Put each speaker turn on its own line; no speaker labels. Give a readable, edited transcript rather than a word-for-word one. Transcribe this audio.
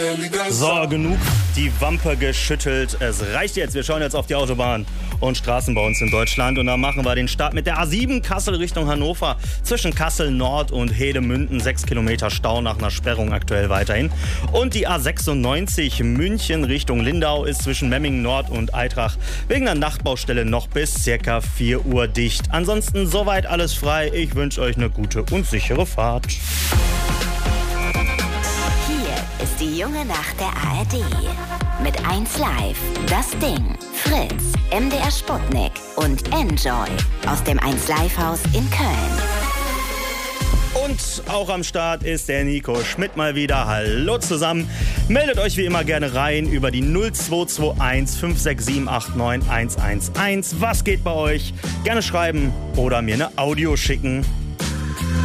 So, genug die Wampe geschüttelt. Es reicht jetzt. Wir schauen jetzt auf die Autobahn und Straßen bei uns in Deutschland. Und da machen wir den Start mit der A7 Kassel Richtung Hannover. Zwischen Kassel Nord und Hedemünden 6 Kilometer Stau nach einer Sperrung aktuell weiterhin. Und die A96 München Richtung Lindau ist zwischen Memmingen Nord und Eitrach wegen einer Nachtbaustelle noch bis ca. 4 Uhr dicht. Ansonsten soweit alles frei. Ich wünsche euch eine gute und sichere Fahrt.
Ist die junge Nacht der ARD. Mit 1Live, Das Ding, Fritz, MDR Sputnik und Enjoy aus dem 1Live-Haus in Köln.
Und auch am Start ist der Nico Schmidt mal wieder. Hallo zusammen. Meldet euch wie immer gerne rein über die 0221 567 89 111. Was geht bei euch? Gerne schreiben oder mir eine Audio schicken.